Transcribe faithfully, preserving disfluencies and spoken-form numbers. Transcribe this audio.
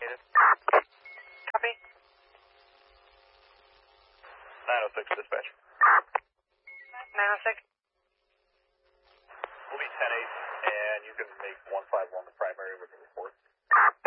Copy. nine oh six dispatch. nine oh six. We'll be ten eight, and you can make one five one the primary with the report.